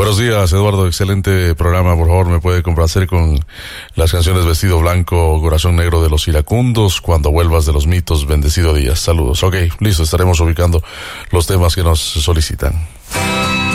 Buenos días, Eduardo. Excelente programa. Por favor, me puede complacer con las canciones Vestido Blanco, Corazón Negro de los Iracundos, Cuando Vuelvas de los Mitos, Bendecido Días. Saludos. Ok, listo. Estaremos ubicando los temas que nos solicitan.